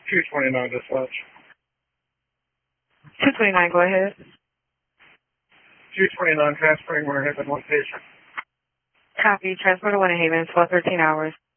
229 dispatch. 229, go ahead. 229 transferring Winter Haven, one patient. Copy. Transport to Winter Haven, 12-13 hours.